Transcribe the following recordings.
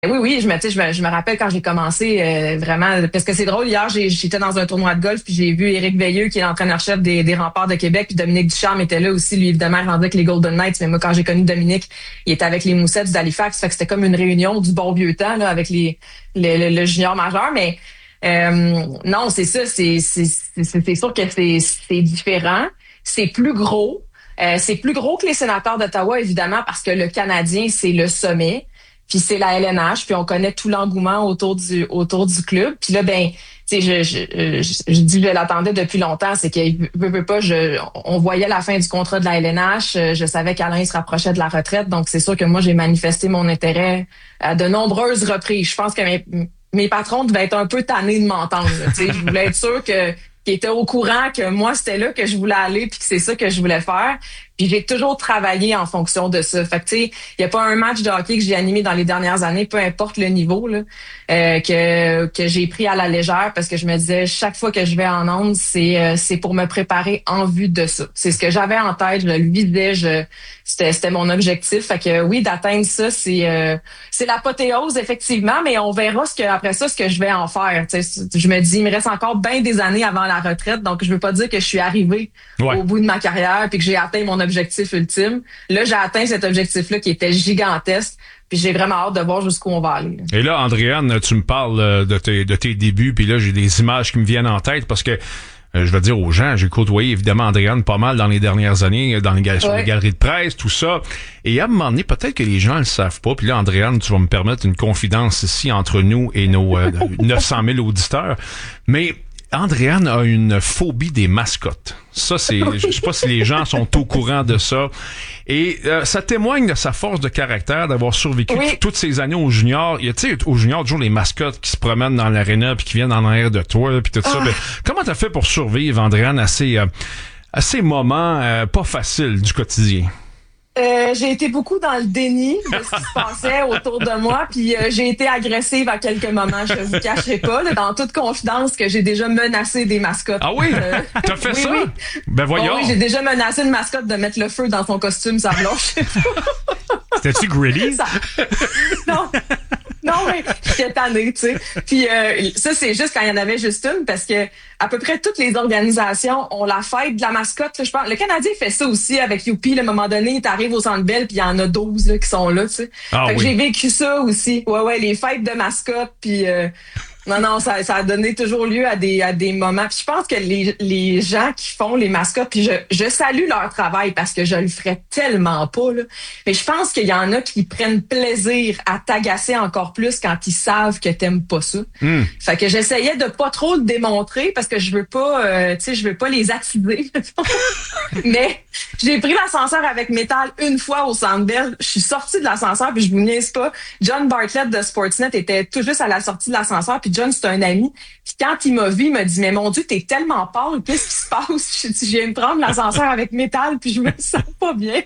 Oui, je me rappelle quand j'ai commencé vraiment, parce que c'est drôle, hier, j'étais dans un tournoi de golf, puis j'ai vu Éric Veilleux, qui est l'entraîneur-chef des Remparts de Québec, puis Dominique Ducharme était là aussi, lui, évidemment, il rendait avec les Golden Knights, mais moi, quand j'ai connu Dominique, il était avec les Moussettes d'Halifax, fait que c'était comme une réunion du bon vieux temps, là, avec le junior majeur, mais non, c'est ça, c'est sûr que c'est différent, c'est plus gros. C'est plus gros que les Sénateurs d'Ottawa, évidemment, parce que le Canadien, c'est le sommet. Puis c'est la LNH, puis on connaît tout l'engouement autour du club. Puis là, ben, tu sais, je dis que je l'attendais depuis longtemps, c'est qu'il veut pas, on voyait la fin du contrat de la LNH, je savais qu'Alain se rapprochait de la retraite, donc c'est sûr que moi j'ai manifesté mon intérêt à de nombreuses reprises. Je pense que mes patrons devaient être un peu tannés de m'entendre. Tu sais, je voulais être sûr qu'ils étaient au courant que moi c'était là que je voulais aller, puis que c'est ça que je voulais faire. Puis j'ai toujours travaillé en fonction de ça. Fait que tu sais, il y a pas un match de hockey que j'ai animé dans les dernières années, peu importe le niveau là, que j'ai pris à la légère, parce que je me disais chaque fois que je vais en ondes, c'est pour me préparer en vue de ça. C'est ce que j'avais en tête, je le visais, c'était mon objectif. Fait que oui, d'atteindre ça, c'est l'apothéose effectivement, mais on verra après ça ce que je vais en faire. Tu sais, je me dis il me reste encore bien des années avant la retraite, donc je veux pas dire que je suis arrivée au bout de ma carrière puis que j'ai atteint mon objectif ultime. Là, j'ai atteint cet objectif-là qui était gigantesque. Puis j'ai vraiment hâte de voir jusqu'où on va aller. Et là, Andréane, tu me parles de tes débuts, puis là, j'ai des images qui me viennent en tête parce que je vais dire aux gens, j'ai côtoyé évidemment Andréane pas mal dans les dernières années, sur les galeries de presse, tout ça. Et à un moment donné, peut-être que les gens le savent pas. Puis là, Andréane, tu vas me permettre une confidence ici entre nous et nos 900 000 auditeurs. Mais Andréane a une phobie des mascottes. Ça, je sais pas si les gens sont au courant de ça. Et ça témoigne de sa force de caractère d'avoir survécu toutes ces années au junior. Il y a, tu sais, au junior, toujours les mascottes qui se promènent dans l'aréna puis qui viennent en arrière de toi puis tout ça. Ben, comment t'as fait pour survivre, Andréane, à ces moments pas faciles du quotidien? J'ai été beaucoup dans le déni de ce qui se passait autour de moi, puis j'ai été agressive à quelques moments, je vous cacherai pas, là, dans toute confidence, que j'ai déjà menacé des mascottes. Ah oui? T'as fait ça? Oui. Ben voyons. Oui, j'ai déjà menacé une mascotte de mettre le feu dans son costume, ça blanche. C'était-tu Gritty? Non, mais j'étais tannée, tu sais. Puis ça, c'est juste quand il y en avait juste une, parce que à peu près toutes les organisations ont la fête de la mascotte. Là, je pense. Le Canadien fait ça aussi avec Youpi. À un moment donné, t'arrives au Centre Bell, puis il y en a 12 là, qui sont là, tu sais. Fait que j'ai vécu ça aussi. Ouais, les fêtes de mascotte, puis... Non, ça a donné toujours lieu à des moments. Puis je pense que les gens qui font les mascottes, puis je salue leur travail parce que je le ferais tellement pas, là. Mais je pense qu'il y en a qui prennent plaisir à t'agacer encore plus quand ils savent que t'aimes pas ça. Fait que j'essayais de pas trop le démontrer parce que je veux pas, je veux pas les attiser. Mais j'ai pris l'ascenseur avec Métal une fois au Centre Bell. Je suis sortie de l'ascenseur, puis je vous niaise pas. John Bartlett de Sportsnet était tout juste à la sortie de l'ascenseur, puis John, c'est un ami. Puis quand il m'a vu, il m'a dit « Mais mon Dieu, t'es tellement pâle, qu'est-ce qui se passe? » Je viens me prendre l'ascenseur avec Métal, puis je me sens pas bien.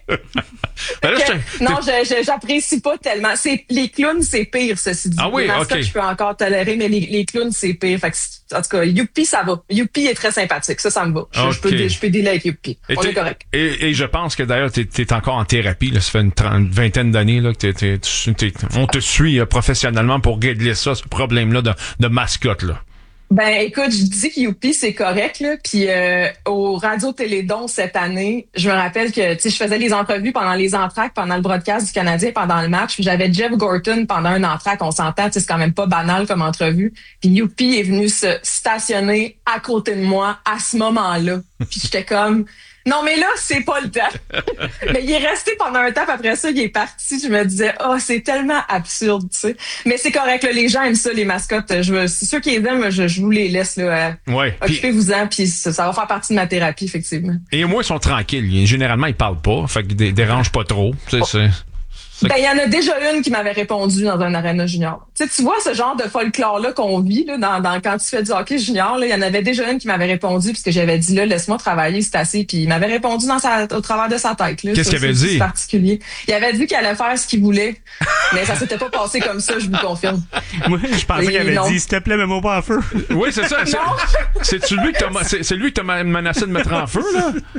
Non, j'apprécie pas tellement. Les clowns, c'est pire, ceci dit. Ah oui, les mascottes, je peux encore tolérer, mais les clowns, c'est pire. Fait que, en tout cas, Youpi, ça va. Youpi est très sympathique. Ça me va. Je peux dealer avec Youpi. On est correct. Et je pense que d'ailleurs, t'es encore en thérapie, là. Ça fait une vingtaine d'années, là, que on te suit professionnellement pour régler ça, ce problème-là de mascotte, là. Ben, écoute, je dis que Youpi, c'est correct, là. Puis au Radio-Télédon cette année, je me rappelle que, tu sais, je faisais les entrevues pendant les entractes, pendant le broadcast du Canadien, pendant le match. Puis j'avais Jeff Gorton pendant un entracte, on s'entend, tu sais, c'est quand même pas banal comme entrevue. Puis Youpi est venu se stationner à côté de moi à ce moment-là. Puis j'étais comme... Non, mais là, c'est pas le temps. Mais il est resté pendant un temps, puis après ça, il est parti. Je me disais, c'est tellement absurde, tu sais. Mais c'est correct, là, les gens aiment ça, les mascottes. C'est ceux qui les aiment, je vous les laisse, là. Occupez-vous-en, puis ça va faire partie de ma thérapie, effectivement. Et moi, ils sont tranquilles. Généralement, ils parlent pas, fait qu'ils dérangent pas trop. Ben, il y en a déjà une qui m'avait répondu dans un aréna junior. Tu vois ce genre de folklore-là qu'on vit, là, dans quand tu fais du hockey junior, là, il y en avait déjà une qui m'avait répondu, puisque j'avais dit, là, laisse-moi travailler, c'est assez, puis il m'avait répondu au travers de sa tête, là. Qu'est-ce qu'il avait dit? C'est particulier. Il avait dit qu'il allait faire ce qu'il voulait, mais ça s'était pas passé comme ça, je vous confirme. Moi, je pensais qu'il avait dit, s'il te plaît, mets-moi pas en feu. Oui, c'est ça. C'est lui que t'as menacé de mettre en feu, là?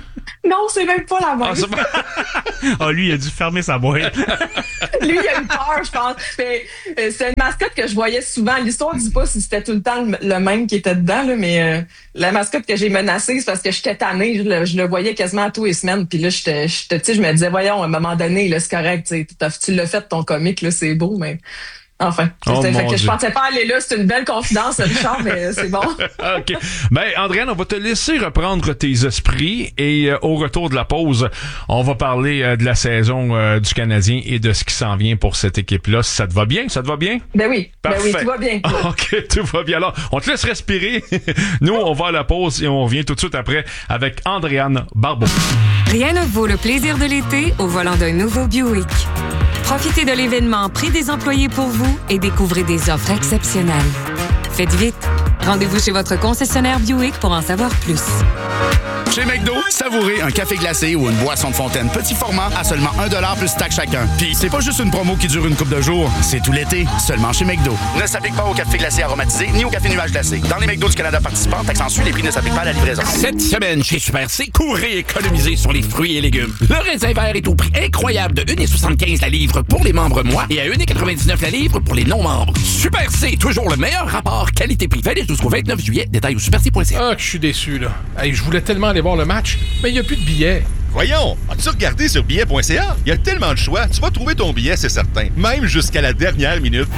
Non, c'est même pas la même. Lui, il a dû fermer sa boîte. Lui, il a eu peur, je pense. Mais, c'est une mascotte que je voyais souvent. L'histoire ne dit pas si c'était tout le temps le même qui était dedans, là, mais la mascotte que j'ai menacée, c'est parce que j'étais tannée. Je le voyais quasiment à tous les semaines. Puis là, je me disais, voyons, à un moment donné, là, c'est correct. Tu l'as fait, ton comique, là, c'est beau, mais... Enfin, fait que je pensais pas aller là. C'est une belle confidence, Richard, mais c'est bon. OK. Ben, Andréane, on va te laisser reprendre tes esprits et au retour de la pause, on va parler de la saison du Canadien et de ce qui s'en vient pour cette équipe-là. Ça te va bien? Ça te va bien? Ben oui. Parfait. Ben oui, tout va bien. OK, tout va bien. Alors, on te laisse respirer. Nous, on va à la pause et on revient tout de suite après avec Andréane Barbeau. Rien ne vaut le plaisir de l'été au volant d'un nouveau Buick. Profitez de l'événement Prix des employés pour vous et découvrez des offres exceptionnelles. Faites vite. Rendez-vous chez votre concessionnaire Buick pour en savoir plus. Chez McDo, savourez un café glacé ou une boisson de fontaine petit format à seulement 1$ plus taxe chacun. Puis c'est pas juste une promo qui dure une couple de jours, c'est tout l'été, seulement chez McDo. Ne s'applique pas au café glacé aromatisé ni au café nuage glacé. Dans les McDo du Canada participants, taxe en suit, les prix ne s'appliquent pas à la livraison. Cette semaine, chez Super C, courez économiser sur les fruits et légumes. Le raisin vert est au prix incroyable de 1,75 la livre pour les membres mois et à 1,99 la livre pour les non-membres. Super C, toujours le meilleur rapport qualité-prix. Valide jusqu'au 29 juillet. Détails au superc.ca. Ah, que je suis déçu, là. Hey, je voulais tellement aller voir le match, mais il n'y a plus de billets. Voyons, as-tu regardé sur billet.ca? Il y a tellement de choix, tu vas trouver ton billet, c'est certain. Même jusqu'à la dernière minute.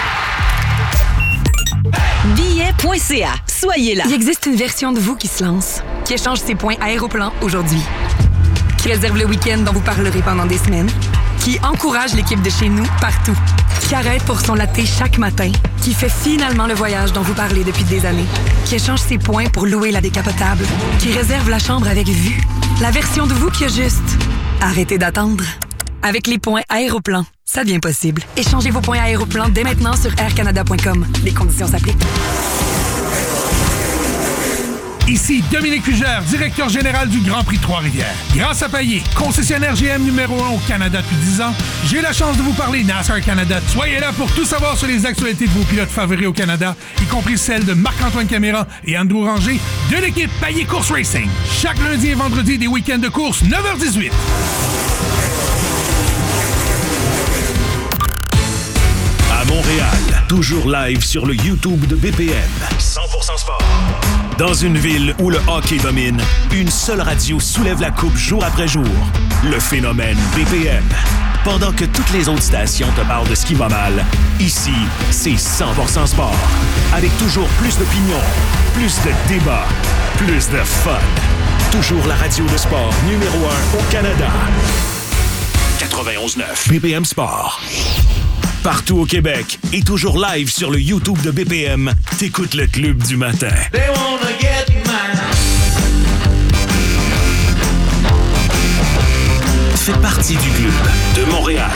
Billet.ca. Soyez là. Il existe une version de vous qui se lance, qui échange ses points Aéroplan aujourd'hui, qui réserve le week-end dont vous parlerez pendant des semaines, qui encourage l'équipe de chez nous partout, qui arrête pour son latte chaque matin, qui fait finalement le voyage dont vous parlez depuis des années, qui échange ses points pour louer la décapotable, qui réserve la chambre avec vue. La version de vous qui a juste arrêtez d'attendre. Avec les points Aéroplan, ça devient possible. Échangez vos points Aéroplan dès maintenant sur aircanada.com. Les conditions s'appliquent. Ici Dominique Fugère, directeur général du Grand Prix Trois-Rivières. Grâce à Payet, concessionnaire GM numéro 1 au Canada depuis 10 ans, j'ai la chance de vous parler NASCAR Canada. Soyez là pour tout savoir sur les actualités de vos pilotes favoris au Canada, y compris celles de Marc-Antoine Caméra et Andrew Ranger de l'équipe Payet Course Racing. Chaque lundi et vendredi, des week-ends de course, 9h18. À Montréal, toujours live sur le YouTube de BPM. 100% sport. Dans une ville où le hockey domine, une seule radio soulève la coupe jour après jour. Le phénomène BPM. Pendant que toutes les autres stations te parlent de ce qui va mal, ici, c'est 100% sport. Avec toujours plus d'opinions, plus de débats, plus de fun. Toujours la radio de sport numéro 1 au Canada. 91.9 BPM Sport. Partout au Québec et toujours live sur le YouTube de BPM, t'écoutes le Club du matin. They wanna get mine. Fais partie du club de Montréal.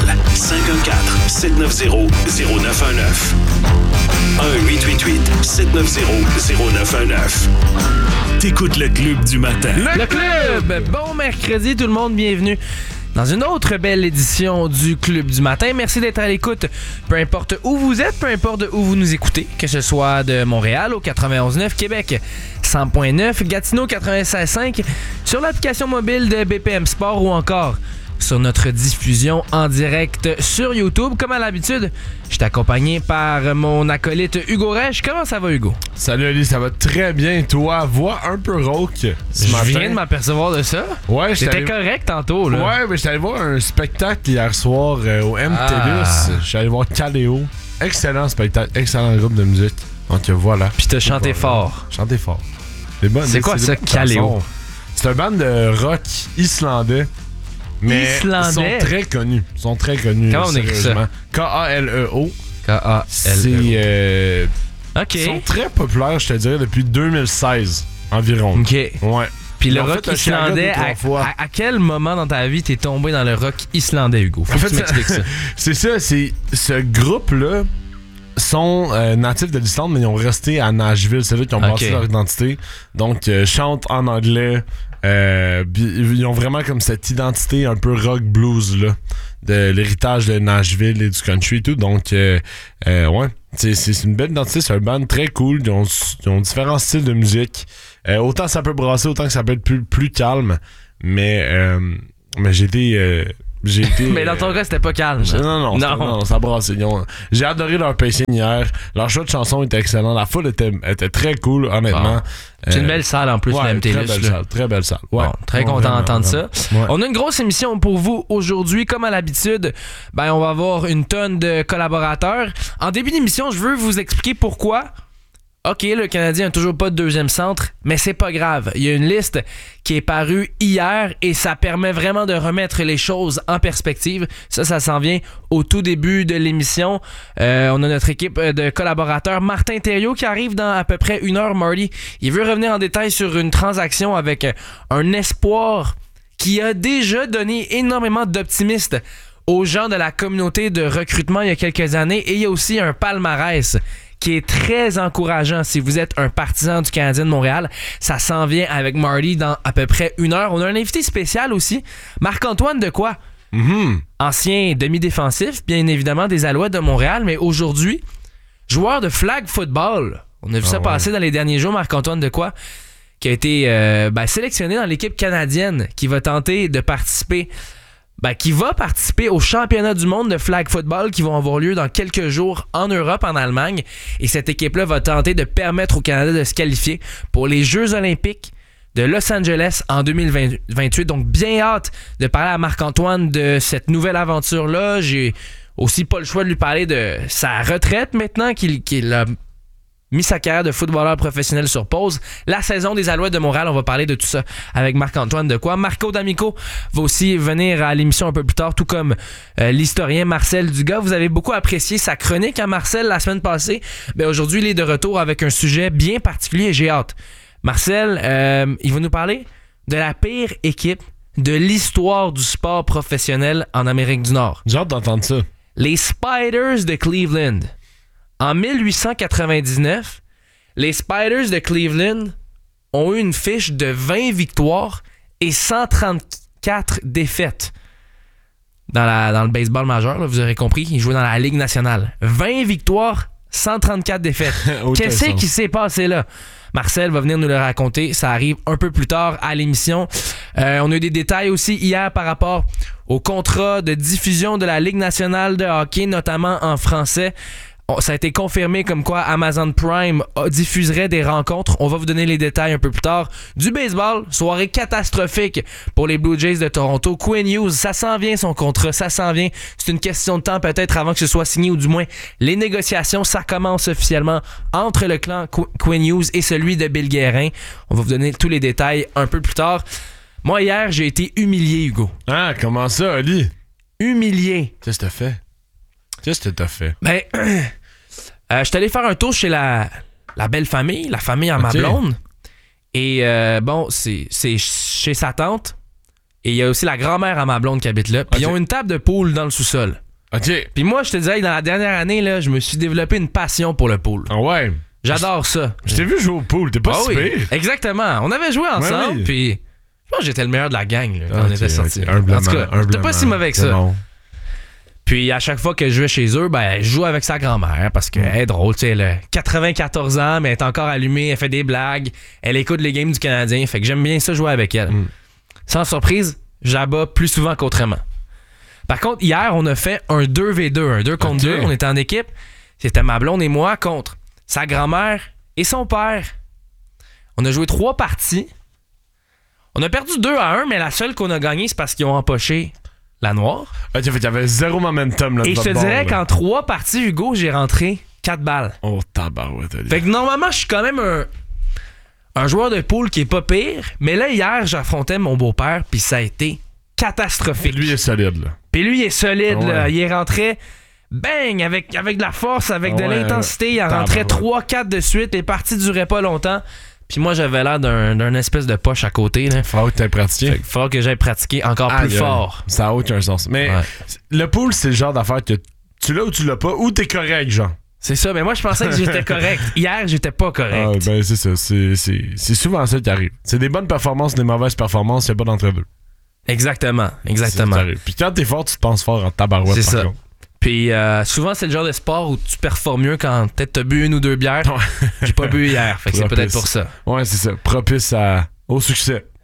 514-790-0919. 1-888-790-0919. T'écoutes le Club du matin. Le Club! Bon mercredi tout le monde, bienvenue dans une autre belle édition du Club du matin. Merci d'être à l'écoute, peu importe où vous êtes, peu importe où vous nous écoutez, que ce soit de Montréal au 91.9, Québec 100.9, Gatineau 96.5, sur l'application mobile de BPM Sport ou encore sur notre diffusion en direct sur YouTube. Comme à l'habitude, je suis accompagné par mon acolyte Hugo Rech. Comment ça va, Hugo? Salut Ali, ça va très bien. Toi, voix un peu rauque ce matin. Je viens de m'apercevoir de ça. Ouais, j'étais correct tantôt, là. Ouais, mais j'étais allé voir un spectacle hier soir au MTLUS. Je suis allé voir Caléo. Excellent spectacle, excellent groupe de musique. Donc voilà. Puis t'as chanté fort. Chanté fort. C'est quoi ça, Caléo? C'est un band de rock islandais. Mais ils sont très connus. Comment on écrit ça? K-A-L-E-O. K-A-L-E-O. C'est... OK. Ils sont très populaires, je te dirais, depuis 2016 environ. OK. Ouais. Puis le rock islandais, à quel moment dans ta vie t'es tombé dans le rock islandais, Hugo? Faut que tu m'expliques ça. C'est ça, ce groupe-là sont natifs de l'Islande, mais ils ont resté à Nashville. C'est là qu'ils ont bâti leur identité. Donc, chantent en anglais. Ils ont vraiment comme cette identité un peu rock blues là, de l'héritage de Nashville et du country et tout. Donc ouais, c'est une belle identité, c'est un band très cool. Ils ont différents styles de musique. Autant ça peut brasser, autant que ça peut être plus calme. Mais j'ai été... Mais dans ton cas, c'était pas calme. Non, ça brassait. J'ai adoré leur pacing hier. Leur choix de chanson était excellent. La foule était très cool, honnêtement. C'est une belle salle en plus, ouais, le MTLUS. Très belle salle. Ouais. Bon, très content d'entendre ça. Ouais. On a une grosse émission pour vous aujourd'hui. Comme à l'habitude, on va avoir une tonne de collaborateurs. En début d'émission, je veux vous expliquer pourquoi. OK, le Canadien n'a toujours pas de deuxième centre, mais c'est pas grave. Il y a une liste qui est parue hier et ça permet vraiment de remettre les choses en perspective. Ça s'en vient au tout début de l'émission. On a notre équipe de collaborateurs. Martin Thériault qui arrive dans à peu près 1 heure, Marty. Il veut revenir en détail sur une transaction avec un espoir qui a déjà donné énormément d'optimisme aux gens de la communauté de recrutement il y a quelques années. Et il y a aussi un palmarès qui est très encourageant si vous êtes un partisan du Canadien de Montréal. Ça s'en vient avec Marty dans à peu près 1 heure. On a un invité spécial aussi, Marc-Antoine Dequoy. Ancien demi-défensif, bien évidemment, des Alouettes de Montréal, mais aujourd'hui, joueur de flag football. On a vu ça passer dans les derniers jours, Marc-Antoine Dequoy, qui a été sélectionné dans l'équipe canadienne qui va tenter de participer qui va participer aux championnats du monde de flag football qui vont avoir lieu dans quelques jours en Europe, en Allemagne. Et cette équipe-là va tenter de permettre au Canada de se qualifier pour les Jeux olympiques de Los Angeles en 2028. Donc, bien hâte de parler à Marc-Antoine de cette nouvelle aventure-là. J'ai aussi pas le choix de lui parler de sa retraite maintenant qu'il a mis sa carrière de footballeur professionnel sur pause. La saison des Alouettes de Montréal, on va parler de tout ça avec Marc-Antoine Dequoy. Marco D'Amico va aussi venir à l'émission un peu plus tard, tout comme l'historien Marcel Dugas. Vous avez beaucoup apprécié sa chronique à Marcel la semaine passée. Aujourd'hui, il est de retour avec un sujet bien particulier et j'ai hâte. Marcel, il va nous parler de la pire équipe de l'histoire du sport professionnel en Amérique du Nord. J'ai hâte d'entendre ça. Les Spiders de Cleveland. En 1899, les Spiders de Cleveland ont eu une fiche de 20 victoires et 134 défaites. Dans le baseball majeur, là, vous aurez compris, ils jouaient dans la Ligue nationale. 20 victoires, 134 défaites. Qu'est-ce qui s'est passé là? Marcel va venir nous le raconter. Ça arrive un peu plus tard à l'émission. On a eu des détails aussi hier par rapport au contrat de diffusion de la Ligue nationale de hockey, notamment en français. Ça a été confirmé comme quoi Amazon Prime diffuserait des rencontres. On va vous donner les détails un peu plus tard. Du baseball, soirée catastrophique pour les Blue Jays de Toronto. Quinn Hughes, ça s'en vient son contrat, ça s'en vient. C'est une question de temps peut-être avant que ce soit signé ou du moins les négociations, ça commence officiellement entre le clan Quinn Hughes et celui de Bill Guérin. On va vous donner tous les détails un peu plus tard. Moi hier, j'ai été humilié, Hugo. Ah, comment ça, Ali? Humilié. Qu'est-ce que t'as fait? Qu'est-ce que t'as fait? Je suis allé faire un tour chez la belle famille, la famille à ma blonde. Et c'est chez sa tante. Et il y a aussi la grand-mère à ma blonde qui habite là. Puis ils ont une table de pool dans le sous-sol. Puis moi, je te disais, dans la dernière année, là, je me suis développé une passion pour le pool. Ah ouais? J'adore ça. Je t'ai vu jouer au pool, t'es pas si pire. Exactement. On avait joué ensemble, puis je pense que j'étais le meilleur de la gang là, quand on était sortis. En tout cas, j'étais pas si mauvais que ça. Bon. Puis à chaque fois que je vais chez eux, je joue avec sa grand-mère parce qu'elle est drôle. Tu sais, elle a 94 ans, mais elle est encore allumée, elle fait des blagues, elle écoute les games du Canadien. Fait que j'aime bien ça jouer avec elle. Sans surprise, j'abats plus souvent qu'autrement. Par contre, hier, on a fait un 2v2, un 2 contre 2. On était en équipe. C'était ma blonde et moi contre sa grand-mère et son père. On a joué 3 parties. On a perdu 2-1, mais la seule qu'on a gagnée, c'est parce qu'ils ont empoché la noire. Il y avait zéro momentum là. Et je te dirais qu'en 3 parties, Hugo, j'ai rentré 4 balles. Oh, tabarouette. Fait que normalement, je suis quand même un joueur de pool qui est pas pire. Mais là, hier, j'affrontais mon beau-père, puis ça a été catastrophique. Lui est solide, là. Puis lui est solide, là. Il est rentré, bang, avec de la force, avec de l'intensité. Il en rentrait 3-4 de suite. Les parties duraient pas longtemps. Puis moi, j'avais l'air d'un espèce de poche à côté. Là. Faut que tu aies pratiqué. Il faut que j'aille pratiquer encore plus fort. Ça n'a aucun sens. Mais le pool, c'est le genre d'affaire que tu l'as ou tu l'as pas, ou t'es correct, genre. C'est ça, mais moi, je pensais que j'étais correct. Hier, j'étais pas correct. C'est ça. C'est souvent ça qui arrive. C'est des bonnes performances, des mauvaises performances, il n'y a pas d'entre-deux. Exactement. Puis quand t'es fort, tu te penses fort en tabarouette. C'est ça. Puis souvent, c'est le genre de sport où tu performes mieux quand peut-être t'as bu 1 ou 2 bières. J'ai pas bu hier, fait que c'est peut-être pour ça. Ouais, c'est ça. Propice au succès.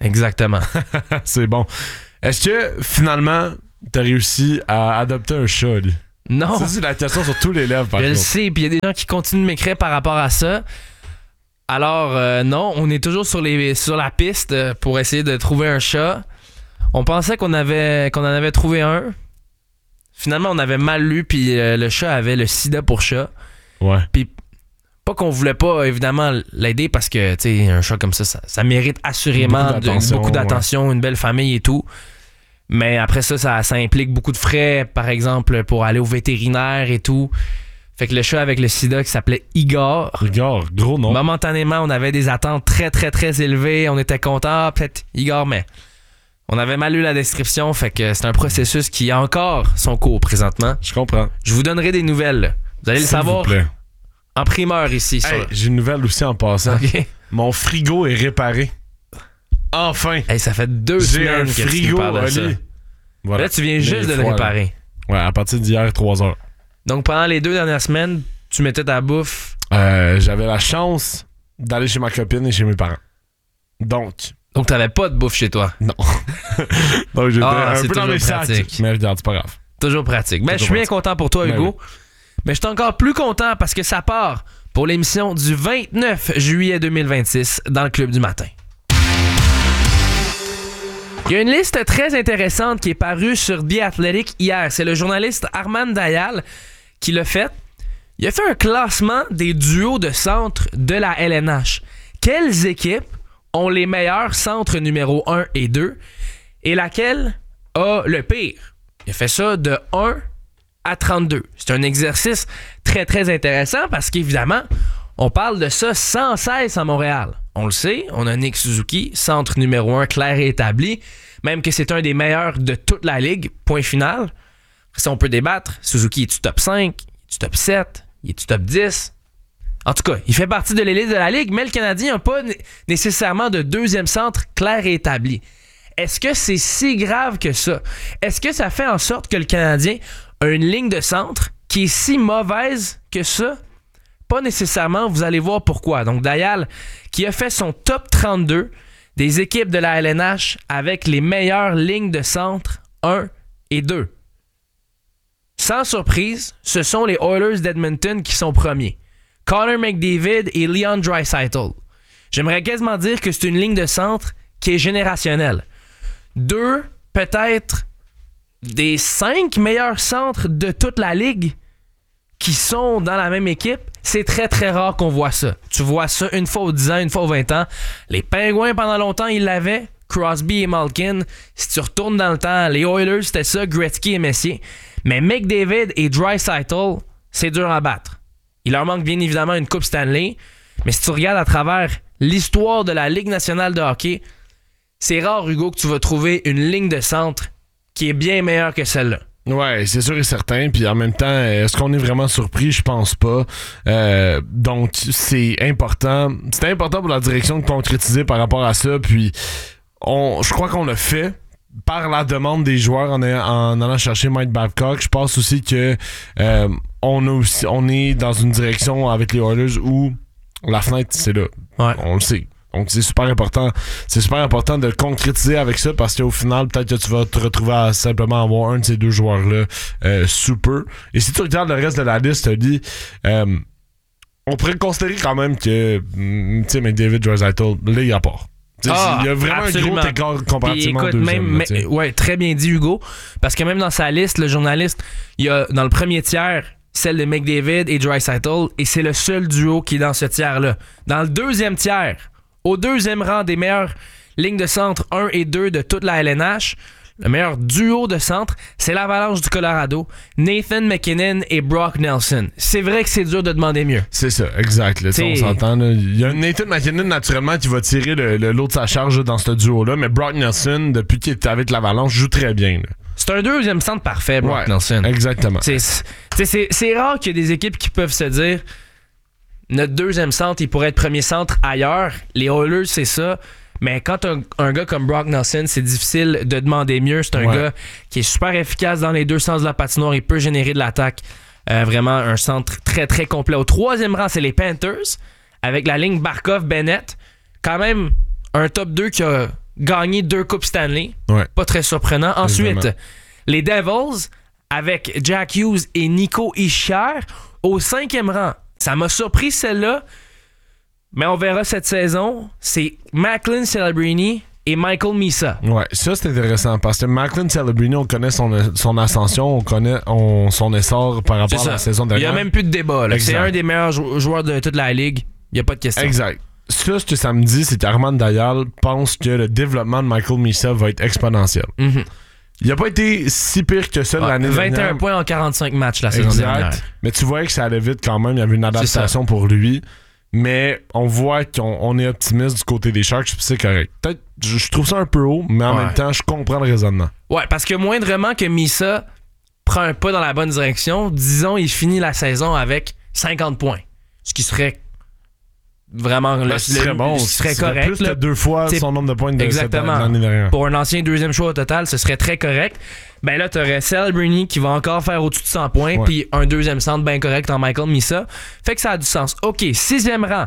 Exactement. C'est bon. Est-ce que, finalement, t'as réussi à adopter un chat, lui? Non. Ça, c'est la question sur tous les lèvres, par contre. Je le sais, puis il y a des gens qui continuent de m'écrire par rapport à ça. Alors, non, on est toujours sur la piste pour essayer de trouver un chat. On pensait qu'on en avait trouvé un. Finalement, on avait mal lu, puis le chat avait le sida pour chat. Ouais. Puis, pas qu'on voulait pas, évidemment, l'aider parce que, tu sais, un chat comme ça mérite assurément beaucoup d'attention, une belle famille et tout. Mais après ça implique beaucoup de frais, par exemple, pour aller au vétérinaire et tout. Fait que le chat avec le sida qui s'appelait Igor. Igor, gros nom. Momentanément, on avait des attentes très, très, très élevées. On était contents, peut-être Igor, mais on avait mal lu la description. Fait que c'est un processus qui a encore son cours présentement. Je comprends. Je vous donnerai des nouvelles. Vous allez le savoir en primeur ici. Hey, j'ai une nouvelle aussi en passant. Okay. Mon frigo est réparé. Enfin. Hey, ça fait 2 semaines que tu me parles de ça. Voilà. Là, tu viens juste de le réparer. Ouais, à partir d'hier, 3h. Donc, pendant les 2 dernières semaines, tu mettais ta bouffe. J'avais la chance d'aller chez ma copine et chez mes parents. Donc, t'avais pas de bouffe chez toi? Non. Donc, j'étais un peu dans mes sacs. Mais regarde, c'est pas grave. Toujours pratique. Ben, je suis bien content pour toi, Hugo. Oui. Mais je suis encore plus content parce que ça part pour l'émission du 29 juillet 2026 dans le Club du Matin. Il y a une liste très intéressante qui est parue sur The Athletic hier. C'est le journaliste Arman Dayal qui l'a fait. Il a fait un classement des duos de centre de la LNH. Quelles équipes ont les meilleurs centres numéro 1 et 2 et laquelle a le pire? Il a fait ça de 1 à 32. C'est un exercice très, très intéressant parce qu'évidemment, on parle de ça sans cesse à Montréal. On le sait, on a Nick Suzuki, centre numéro 1 clair et établi, même que c'est un des meilleurs de toute la ligue, point final. Si on peut débattre, Suzuki est-tu top 5, est-tu top 7, est-tu top 10? En tout cas, il fait partie de l'élite de la ligue, mais le Canadien n'a pas nécessairement de deuxième centre clair et établi. Est-ce que c'est si grave que ça? Est-ce que ça fait en sorte que le Canadien a une ligne de centre qui est si mauvaise que ça? Pas nécessairement, vous allez voir pourquoi. Donc Dayal, qui a fait son top 32 des équipes de la LNH avec les meilleures lignes de centre 1 et 2. Sans surprise, ce sont les Oilers d'Edmonton qui sont premiers. Connor McDavid et Leon Draisaitl. J'aimerais quasiment dire que c'est une ligne de centre qui est générationnelle. 2, peut-être des 5 meilleurs centres de toute la ligue qui sont dans la même équipe. C'est très, très rare qu'on voit ça. Tu vois ça une fois aux 10 ans, une fois aux 20 ans. Les Pingouins, pendant longtemps, ils l'avaient. Crosby et Malkin. Si tu retournes dans le temps, les Oilers, c'était ça, Gretzky et Messier. Mais McDavid et Draisaitl, c'est dur à battre. Il leur manque bien évidemment une Coupe Stanley. Mais si tu regardes à travers l'histoire de la Ligue nationale de hockey, c'est rare, Hugo, que tu vas trouver une ligne de centre qui est bien meilleure que celle-là. Ouais, c'est sûr et certain. Puis en même temps, est-ce qu'on est vraiment surpris? Je pense pas. Donc, c'est important. C'était important pour la direction de concrétiser par rapport à ça. Puis, je crois qu'on l'a fait par la demande des joueurs en allant chercher Mike Babcock. Je pense aussi que on est dans une direction avec les Oilers où la fenêtre, c'est là. Ouais. On le sait. Donc, c'est super important. C'est super important de le concrétiser avec ça parce qu'au final, peut-être que tu vas te retrouver à simplement avoir un de ces deux joueurs-là sous peu. Et si tu regardes le reste de la liste, Oli, on pourrait considérer quand même que, tu sais, McDavid, Draisaitl, là, il y a part. Il y a vraiment absolument. un gros écart comparativement au deuxième. Ouais, très bien dit, Hugo. Parce que même dans sa liste, le journaliste, il y a dans le premier tiers celle de McDavid et Draisaitl, et c'est le seul duo qui est dans ce tiers-là. Dans le deuxième tiers, au deuxième rang des meilleures lignes de centre 1 et 2 de toute la LNH, le meilleur duo de centre, c'est l'Avalanche du Colorado, Nathan MacKinnon et Brock Nelson. C'est vrai que c'est dur de demander mieux. C'est ça, exact. Là, on s'entend. Là. Il y a Nathan MacKinnon, naturellement, qui va tirer le lot de sa charge là, dans ce duo-là, mais Brock Nelson, depuis qu'il est avec l'Avalanche, joue très bien. Là. C'est un deuxième centre parfait, Brock Nelson. Exactement. C'est rare qu'il y ait des équipes qui peuvent se dire notre deuxième centre, il pourrait être premier centre ailleurs. Les Oilers, c'est ça. Mais quand un gars comme Brock Nelson, c'est difficile de demander mieux. C'est un gars qui est super efficace dans les deux sens de la patinoire. Il peut générer de l'attaque. Vraiment un centre très, très complet. Au troisième rang, c'est les Panthers avec la ligne Barkov-Bennett. Quand même un top 2 qui a gagné 2 Coupes Stanley. Ouais. Pas très surprenant. Ensuite, Évidemment. les Devils avec Jack Hughes et Nico Hischier au 5e rang. Ça m'a surpris celle-là, mais on verra cette saison. C'est Macklin Celebrini et Michael Misa. Ouais, ça c'est intéressant parce que Macklin Celebrini, on connaît son ascension, on connaît son essor par rapport à la saison dernière. Il n'y a même plus de débat. Là. C'est un des meilleurs joueurs de toute la ligue. Il n'y a pas de question. Exact. Ça, ce que ça me dit, c'est qu'Armand Dayal pense que le développement de Michael Misa va être exponentiel. Mm-hmm. Il n'a pas été si pire que ça l'année dernière. 21 points en 45 matchs la saison dernière. Mais tu voyais que ça allait vite quand même. Il y avait une adaptation pour lui. Mais on voit qu'on est optimiste du côté des Sharks, puis c'est correct. Peut-être, je trouve ça un peu haut, mais en même temps, je comprends le raisonnement. Ouais, parce que moindrement que Misa prend un pas dans la bonne direction, disons, il finit la saison avec 50 points. Ce qui serait vraiment bon. Ce serait correct. Plus que 2 fois son nombre de points de l'année dernière. Pour un ancien 2e choix au total, ce serait très correct. Ben là, t'aurais Celebrini qui va encore faire au-dessus de 100 points, puis un 2e centre bien correct en Michael Misa. Fait que ça a du sens. OK, 6e rang.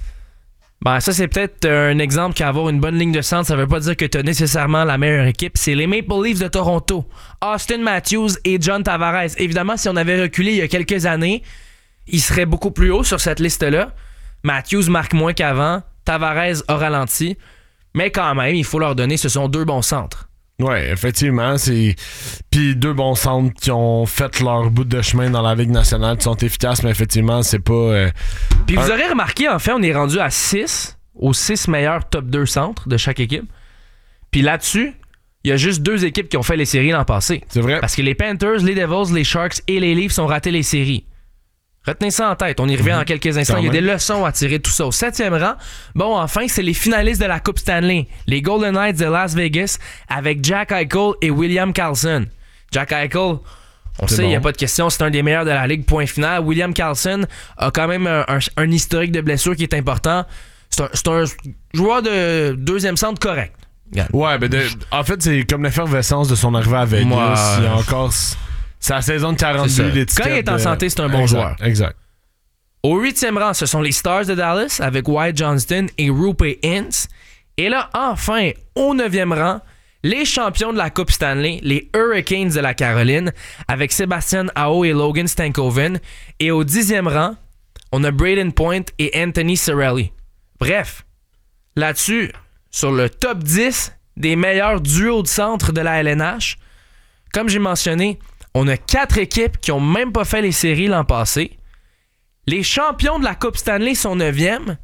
Ben ça, c'est peut-être un exemple qu'avoir une bonne ligne de centre, ça veut pas dire que t'as nécessairement la meilleure équipe. C'est les Maple Leafs de Toronto. Austin Matthews et John Tavares. Évidemment, si on avait reculé il y a quelques années, ils seraient beaucoup plus haut sur cette liste-là. Matthews marque moins qu'avant. Tavares a ralenti. Mais quand même, il faut leur donner, ce sont 2 bons centres. Ouais, effectivement, c'est. Puis 2 bons centres qui ont fait leur bout de chemin dans la Ligue nationale, qui sont efficaces, mais effectivement, c'est pas. Puis vous aurez remarqué, en fait, on est rendu à 6, aux 6 meilleurs top 2 centres de chaque équipe. Puis là-dessus, il y a juste 2 équipes qui ont fait les séries l'an passé. C'est vrai. Parce que les Panthers, les Devils, les Sharks et les Leafs ont raté les séries. Retenez ça en tête, on y revient dans quelques instants. Il y a des leçons à tirer de tout ça. Au 7e rang, bon, enfin, c'est les finalistes de la Coupe Stanley, les Golden Knights de Las Vegas, avec Jack Eichel et William Karlsson. Jack Eichel, on sait, il n'y a pas de question, c'est un des meilleurs de la Ligue, point final. William Karlsson a quand même un historique de blessure qui est important. C'est un joueur de 2e centre correct. Ouais, ben en fait, c'est comme l'effervescence de son arrivée à Vegas. Il y a encore... C'est la saison de 42 d'étiquette. Quand il est en santé, c'est un bon joueur. Exact. Au 8e rang, ce sont les Stars de Dallas avec Wyatt Johnston et Roope Hintz. Et là, enfin, au 9e rang, les champions de la Coupe Stanley, les Hurricanes de la Caroline, avec Sébastien Aho et Logan Stankoven. Et au 10e rang, on a Braden Point et Anthony Cirelli. Bref, là-dessus, sur le top 10 des meilleurs duos de centre de la LNH, comme j'ai mentionné, on a 4 équipes qui ont même pas fait les séries l'an passé. Les champions de la Coupe Stanley sont 9e.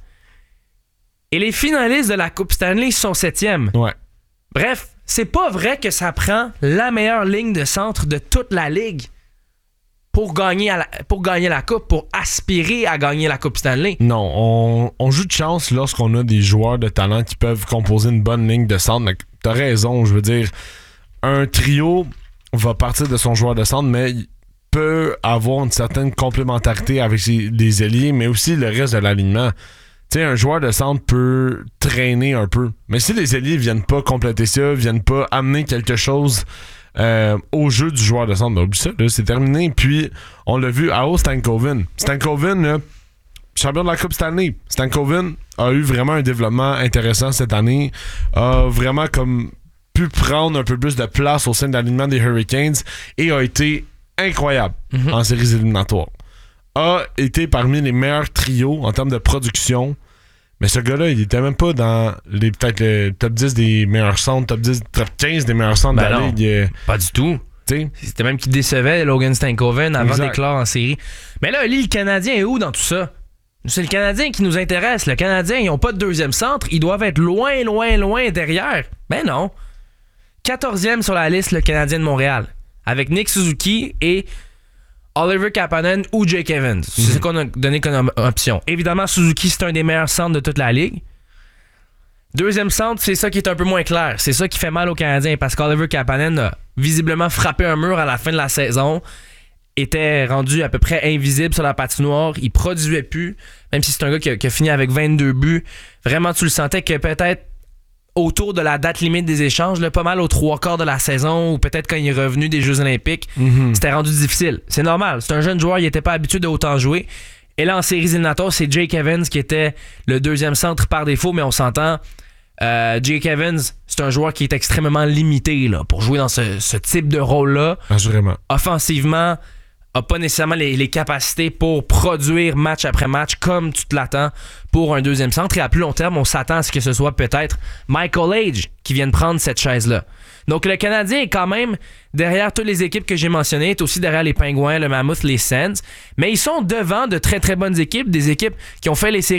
Et les finalistes de la Coupe Stanley sont 7e. Ouais. Bref, c'est pas vrai que ça prend la meilleure ligne de centre de toute la Ligue pour gagner la Coupe, pour aspirer à gagner la Coupe Stanley. Non, on joue de chance lorsqu'on a des joueurs de talent qui peuvent composer une bonne ligne de centre. Mais t'as raison, je veux dire, un trio va partir de son joueur de centre, mais il peut avoir une certaine complémentarité avec les ailiers, mais aussi le reste de l'alignement. Tu sais, un joueur de centre peut traîner un peu, mais si les ailiers viennent pas compléter ça, viennent pas amener quelque chose au jeu du joueur de centre, ben, oublie ça, là, c'est terminé. Puis, on l'a vu à Stankoven. Stankoven, là, champion de la Coupe Stanley. Stankoven a eu vraiment un développement intéressant cette année, a vraiment comme pu prendre un peu plus de place au sein de l'alignement des Hurricanes et a été incroyable en séries éliminatoires. A été parmi les meilleurs trios en termes de production, mais ce gars-là, il était même pas dans peut-être le top 10 des meilleurs centres, top 10, top 15 des meilleurs centres de la Ligue. Pas du tout. T'sais? C'était même qui décevait Logan Stankoven avant d'éclore en série. Mais là, le Canadien est où dans tout ça? C'est le Canadien qui nous intéresse. Le Canadien, ils n'ont pas de 2e centre. Ils doivent être loin, loin, loin derrière. Ben non. 14e sur la liste, le Canadien de Montréal. Avec Nick Suzuki et Oliver Kapanen ou Jake Evans. C'est ce qu'on a donné comme option. Évidemment, Suzuki, c'est un des meilleurs centres de toute la Ligue. 2e centre, c'est ça qui est un peu moins clair. C'est ça qui fait mal aux Canadiens parce qu'Oliver Kapanen a visiblement frappé un mur à la fin de la saison. Était rendu à peu près invisible sur la patinoire. Il produisait plus. Même si c'est un gars qui a fini avec 22 buts. Vraiment, tu le sentais que peut-être autour de la date limite des échanges, là, pas mal aux 3/4 de la saison ou peut-être quand il est revenu des Jeux Olympiques, c'était rendu difficile. C'est normal. C'est un jeune joueur, il n'était pas habitué de autant jouer. Et là, en séries éliminatoires, c'est Jake Evans qui était le 2e centre par défaut, mais on s'entend. Jake Evans, c'est un joueur qui est extrêmement limité là, pour jouer dans ce type de rôle-là. Assurément. Offensivement, n'a pas nécessairement les capacités pour produire match après match comme tu te l'attends pour un deuxième centre. Et à plus long terme, on s'attend à ce que ce soit peut-être Michael Hage qui vienne prendre cette chaise-là. Donc le Canadien est quand même derrière toutes les équipes que j'ai mentionnées, est aussi derrière les Pingouins, le Mammoth, les Sens, mais ils sont devant de très très bonnes équipes, des équipes qui ont fait les séries